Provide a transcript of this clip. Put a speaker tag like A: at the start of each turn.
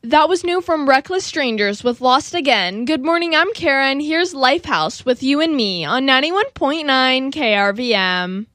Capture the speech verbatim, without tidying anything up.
A: That was new from Reckless Strangers with Lost Again. Good morning, I'm Karen. Here's Lifehouse with You and Me on ninety-one point nine K R V M.